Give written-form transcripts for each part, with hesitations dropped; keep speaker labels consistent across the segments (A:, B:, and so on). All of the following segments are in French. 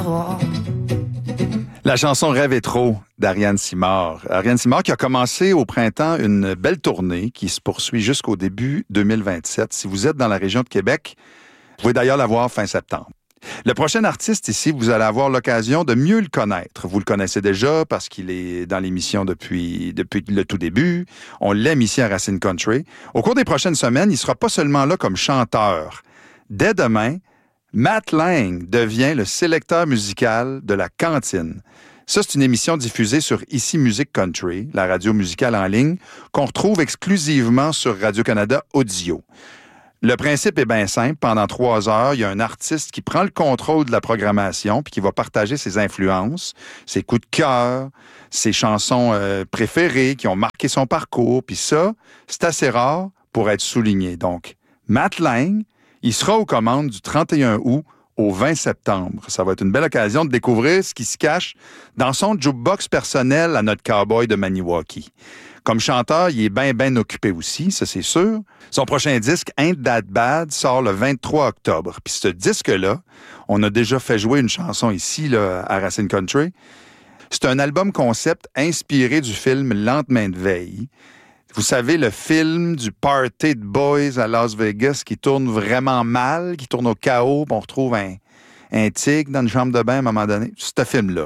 A: La chanson Rêve est trop d'Ariane Simard. Ariane Simard qui a commencé au printemps une belle tournée qui se poursuit jusqu'au début 2027. Si vous êtes dans la région de Québec, vous pouvez d'ailleurs la voir fin septembre. Le prochain artiste ici, vous allez avoir l'occasion de mieux le connaître. Vous le connaissez déjà parce qu'il est dans l'émission depuis le tout début. On l'aime ici à Racine Country. Au cours des prochaines semaines, il ne sera pas seulement là comme chanteur. Dès demain, Matt Lang devient le sélecteur musical de La Cantine. Ça, c'est une émission diffusée sur Ici Musique Country, la radio musicale en ligne, qu'on retrouve exclusivement sur Radio-Canada Audio. Le principe est bien simple. Pendant 3 heures, il y a un artiste qui prend le contrôle de la programmation puis qui va partager ses influences, ses coups de cœur, ses chansons préférées qui ont marqué son parcours. Puis ça, c'est assez rare pour être souligné. Donc, Matt Lang, il sera aux commandes du 31 août au 20 septembre. Ça va être une belle occasion de découvrir ce qui se cache dans son jukebox personnel à notre cowboy de Maniwaki. Comme chanteur, il est bien occupé aussi, ça c'est sûr. Son prochain disque, Ain't That Bad, sort le 23 octobre. Puis ce disque-là, on a déjà fait jouer une chanson ici là, à Racine Country. C'est un album concept inspiré du film Lendemain de veille. Vous savez, le film du party de boys à Las Vegas qui tourne vraiment mal, qui tourne au chaos, puis on retrouve un tigre dans une chambre de bain à un moment donné. C'est ce film-là.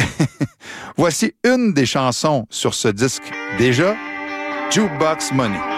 A: Voici une des chansons sur ce disque. Déjà, Jukebox Money.